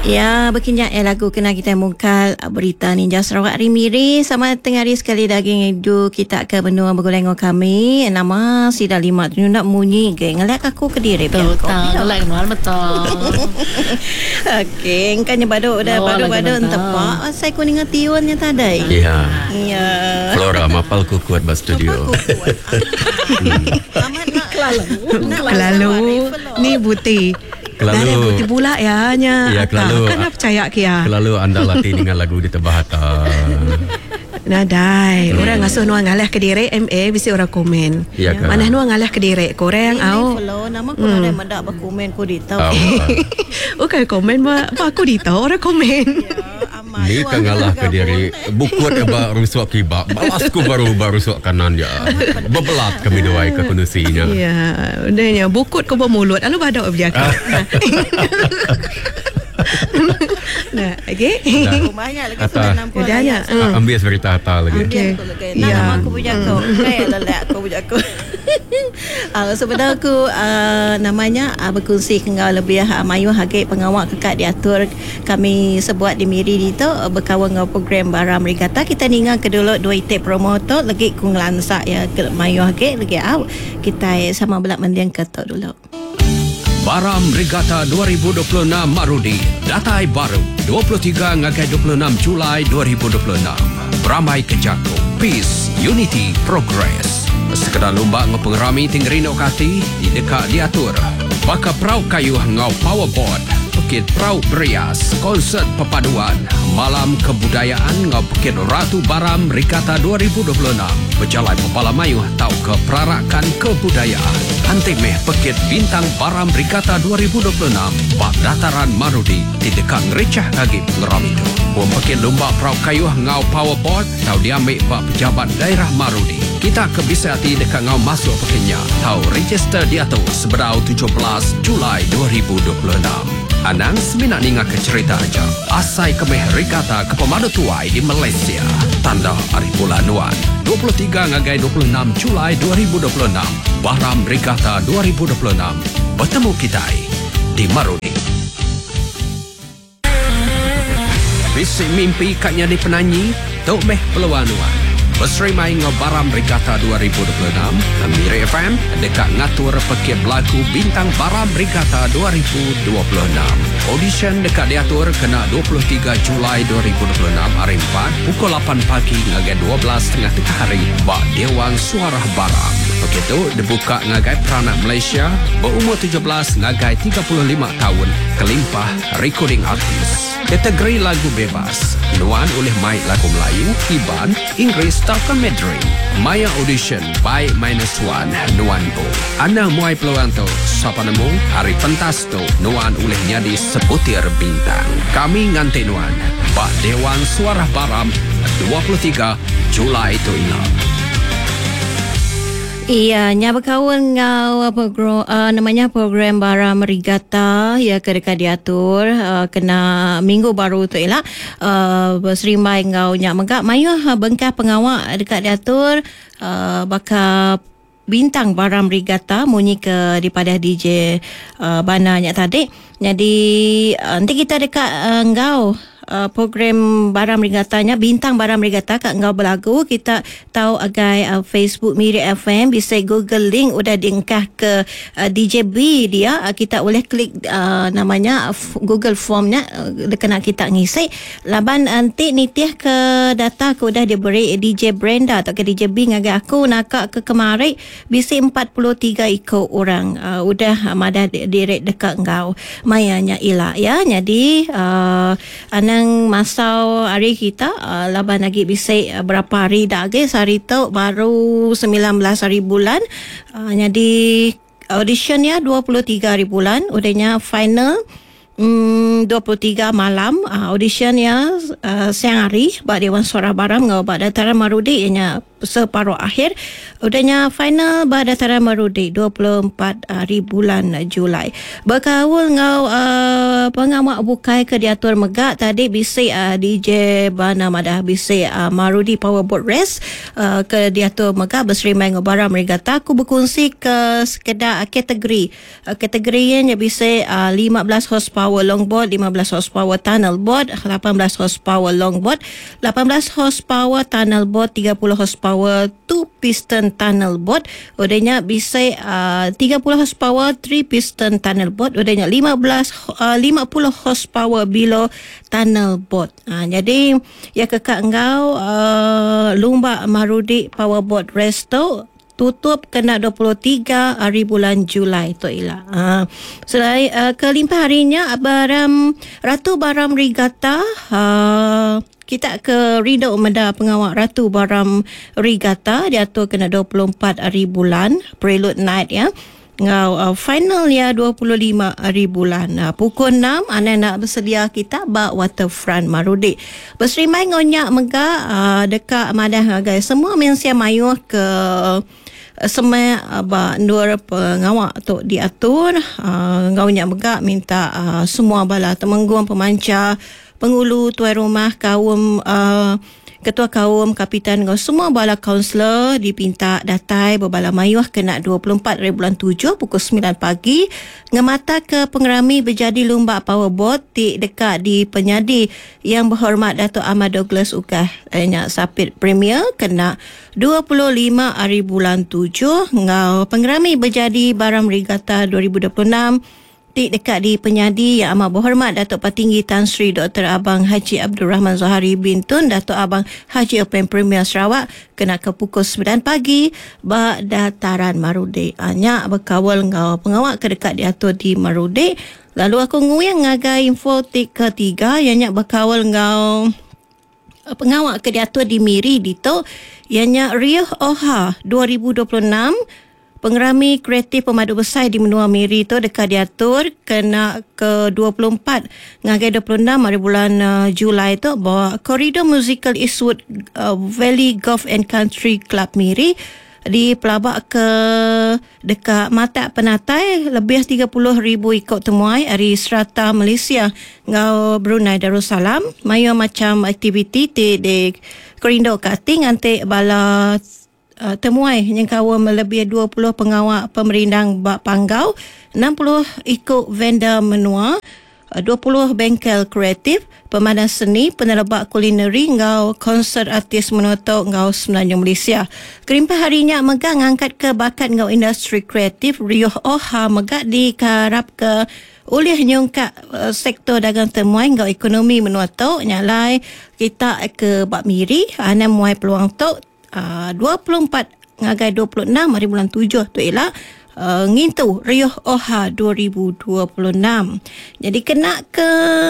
Ya, berkinjak lagu kena kita mungkal berita Ninja Sarawak Rimiri sama tengah hari sekali daging itu kita ke benua bergoleng kami nama sida lima tu nak munyi ke ngelak aku ke diri betul ngelak kenal betul. Okey, engkanya baduk dah baduk tepak saya kuning tiunnya tadi. Iya. Iya. Flora mapal ku kuat ba studio. Kelalu ni buti. Kelalu buti pula ya nya. Ya kelalu. Kan percaya kia. Kelalu anda latih dengan lagu di Tebahata. Nadai, orang ngasuh nuang ngalah ke diri MA bisi orang komen. Ya kan. Mana nuang ngalah ke diri korang au. Nama ku ada mendak berkomen ku ditau. Okey komen ba aku ditau orang komen. Ni kan ngalah ke diri bukut ba rusuak kibak balasku baru rusuak kanan ya bebelat kami doai ke kondusinya ya udahnya bukut ke mulut lalu badak objek nah okey rumahnya lagi sudah nampak udahnya ambil cerita hata lagi okey nama aku punya kau kayak lelak aku punya kau sebenarnya aku namanya berkongsi kengau lebih mayu hagit pengawal kekak diatur kami sebuat di Miri itu berkawan dengan program Baram Regatta kita ningan ke dulu dua itik promotor lagi kung lansak ya ke mayu hagit lagi kita sama belak mendiang kata dulu Baram Regatta 2026 Marudi datai baru 23 ngagai 26 Julai 2026 beramai kejaku Peace Unity Progress sekedar lomba ngepengerami tinggerino kati di dekat diatur baka prau kayu ngau powerboard Bukit Prau Berias konsert perpaduan malam kebudayaan ngau Bukit Ratu Baram Regatta 2026 berjalan Pepala Mayu tau ke perarakan kebudayaan Antimeh Bukit Bintang Baram Regatta 2026 bak dataran Marudi di dekat Ngerecah lagi pengeram itu Bukit Lomba Prau Kayu ngau powerboard tau diambil bak pejabat daerah Marudi kita ke bisa hati dekat ngau masuk pekinya tau register diatur sebedau 17 Julai 2026 Anang seminat ninga ke cerita aja. Asai kemeh Regatta ke pemadu tuai di Malaysia. Tanda Hari Bulan Nuan. 23 ngagai 26 Julai 2026. Baram Regatta 2026. Bertemu kita di Marudi. Bisik mimpi katnya di penanyi. Tok meh peluang Nuan. Berserimai ngau Baram Regatta 2026 Miri FM dekat ngatur pekit lagu Bintang Baram Regatta 2026 Audition dekat diatur kena 23 Julai 2026 hari 4 pukul 8 pagi ngagai 12.30 tengah hari bak Dewan Suara Baram begitu dibuka ngagai peranak Malaysia berumur 17 ngagai 35 tahun kelimpah recording artis kategori lagu bebas nuan oleh Mike lagu Melayu Iban Inggeris Talkan Mandarin Maya audition by -1 nuan O anda muai peluang tu siapa nemu hari pentas tu nuan oleh nyadi sebutir bintang kami nganti nuan bak Dewan Suara Baram 23 Julai itu ingat. Iya, nya berkawan ngau namanya program Baram Regatta ya dekat diatur kena minggu baru tu ialah berserimai ngau nya megak mayu bengkah pengawal dekat diatur bakal Bintang Baram Regatta munyi ke daripada DJ Bana nya tadi. Jadi nanti kita dekat ngau program Baram Regattanya Bintang Baram Regatta kat ngau berlagu kita tahu agai Facebook Miri FM bisa Google link udah diengkah ke DJ B dia kita boleh klik namanya Google formnya kena kita ngisi laban nanti nitih ke data aku udah diberi DJ Brenda atau ke DJ B ngagai aku nakak ke kemari bisa 43 ikut orang udah madah direct dekat ngau mayanya ilah ya jadi nang masau hari kita laban lagi bisa berapa hari dah ke hari tu baru 19 hari bulan jadi audition ya 23 hari bulan udahnya final 23 malam audition ya siang hari bak Dewan Suara Baram ngau bak dataran Marudi ianya separuh akhir udahnya final bak dataran Marudi 24 hari bulan Julai berkawal ngau pengawak bukai ke diatur megak tadi bisik DJ Bana Madah bisik Marudi Powerboat Race ke diatur megak berserimai ngobara merigata. Aku berkongsi ke sekedar kategorinya bisik 15 horsepower longboard, 15 horsepower tunnel board, 18 horsepower longboard, 18 horsepower tunnel board, 30 horsepower two piston tunnel board. Udahnya bisik 30 horsepower 3 piston tunnel board. Udahnya 50 horsepower below tunnel board. Jadi ya kakak engkau Lumba Marudi Powerboat Race tu tutup kena 23 hari bulan Julai tu Ila. Selain kelimpah harinya Ratu Baram Regatta kita ke Ridau Meda pengawak Ratu Baram Regatta dia tu kena 24 hari bulan prelude night ya. Ngau final ya 25 hari bulan. Pukul 6 anak-anak bersedia kita bak waterfront Marudi. Berserimai ngonyak mega dekat Madah ngagai. Semua mensia mayuh ke semai nur pengawak tu diatur ngaunya mega minta semua bala temenggung pemancar pengulu tuan rumah kaum ketua kaum kapitan semua bala kaunselor dipinta datai berbala mayuh kena 24 bulan 7 pukul 9 pagi ngemata ke pengerami berjadi lumba powerboat di dekat di penyadi yang berhormat Datuk Ahmad Douglas Ukah sapit premier kena 25 hari bulan 7 ngau pengerami berjadi Baram Regatta 2026 dekat di penyadi yang amat berhormat Datuk Patinggi Tan Sri Dr. Abang Haji Abdul Rahman Zohari bin Tun Datuk Abang Haji Open Premier Sarawak kena ke pukul 9 pagi bak dataran Marudi. Nyak berkawal ngau pengawak ke dekat diatur di Marudi. Lalu aku nguyang ngagai info ketiga yang nyak berkawal ngau pengawak ke diatur di Miri dito yang nyak Riuh Oha 2026 pengerami kreatif pemadu besar di Menua Miri tu dekat diatur kena ke 24 ngagai 26 hari bulan Julai tu bawa koridor musical Eastwood Valley Golf and Country Club Miri di pelabak ke dekat Mata Penatai lebih 30,000 ikut temuai dari serata Malaysia ngau Brunei Darussalam mayu macam aktiviti di koridor kating antik bala temuai yang kawan melebihi 20 pengawak pemerindang bak panggau 60 ikut vendor menua 20 bengkel kreatif pemandan seni penerbak kulineri ngau konsert artis menutuk ngau Semenanjung Malaysia. Kerimpah harinya megak ngangkat ke bakat ngau industri kreatif Riuh Oha megak dikarap ke oleh nyongkak sektor dagang temuai ngau ekonomi menutuk nyalai kita ke bak Miri ana muai peluang tu 24 ngagai 26 hari bulan 7 tu ialah ngintu Riuh Oha 2026. Jadi kena ke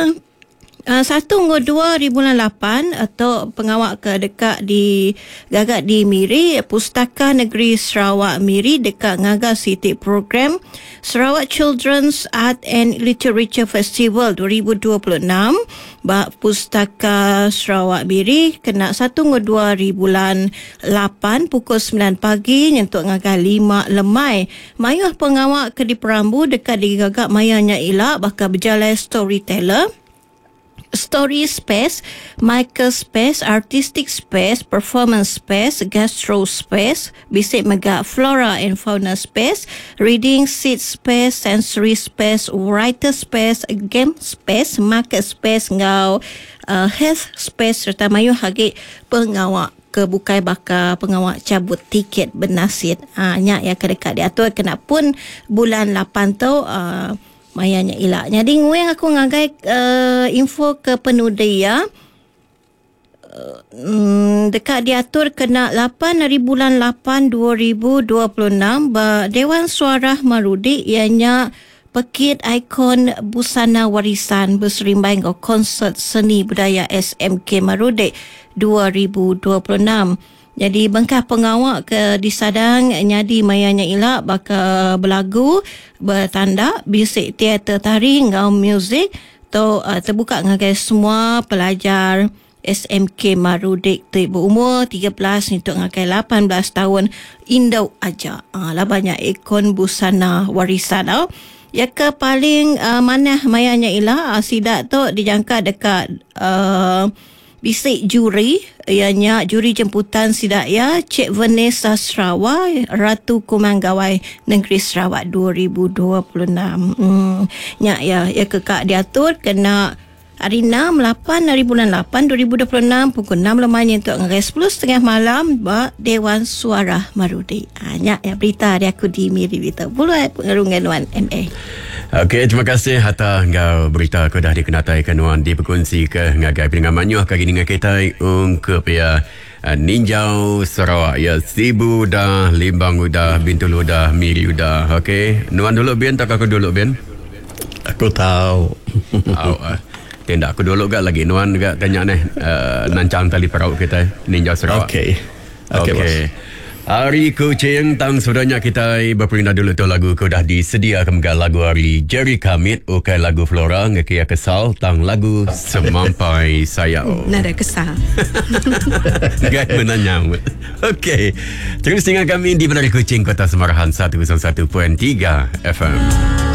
1/2 bulan 8 atau pengawak ke dekat di gagak di Miri Pustaka Negeri Sarawak Miri dekat ngaga City Program Sarawak Children's Art and Literature Festival 2026 bak Pustaka Sarawak Miri kena 1/2 bulan 8 pukul 9 pagi nyentuk ngaga 5 lemai mayuh pengawak ke di Perambu dekat di gagak mayanya ilak bakal berjalan storyteller Story Space, Michael Space, Artistic Space, Performance Space, Gastro Space, bisik megak Flora and Fauna Space, Reading Seat Space, Sensory Space, Writer Space, Game Space, Market Space, ngau Health Space serta mayu hagi pengawak kebukai bakal pengawak cabut tiket bernasid. Nyak ya kedekat diatur kena pun bulan 8 tu mayanya ilak. Jadi nguang aku ngagai info ke penudi ya. Dekat diatur kena 8 hari bulan 8 2026 Dewan Suara Marudi ianya Pekit Ikon Busana Warisan berserimbai ngau konsert seni budaya SMK Marudi 2026. Jadi bengkah pengawak ke disadang nyadi mayanya ilak bakal berlagu bertanda bisik teater tari ngau muzik tu terbuka ngagai semua pelajar SMK Marudi berumur 13 untuk ngagai 18 tahun Indo aja. Lah banyak ikon busana warisan Ya ke paling mana mayanya ialah sidak tu dijangka dekat bisik juri ianya juri jemputan sidak ya Cik Vanessa Sarawak Ratu Kumanggawai Negeri Sarawak 2026. Ya kekak diatur kena hari 6 hari bulan 8 2026 pukul 6 lemahnya untuk ngagai 10.30 malam Dewan Suara Marudi. Ya berita hari aku di Miri Berita Puluh pengarungan Wan MA. Okey, terima kasih Hatta ngau berita ko dah dikenatai kanuan di berkongsi ke ngagai dengan manyuh kagi dengan kita ungkup ya Ninjau Sarawak ya Sibu dah Limbang udah Bintul udah Miri udah. Okey, nuan dulu Ben tak aku dulu Ben? Aku tahu. Tindak aku dulu gak lagi nuan gak tanya nih nancang tali perahu kita Ninjau Sarawak. Okey. Okey. Hari Kucing tang sebenarnya kita berperindah dulu tu lagu ko dah disediakan lagu hari Jerry Kamit ukai lagu Flora ngekia kesal tang lagu Semampai Sayau. Nada kesal. Gak menanya. Okey. Terus dengan kami di Menari Kucing Kota Semarahan 101.3 FM.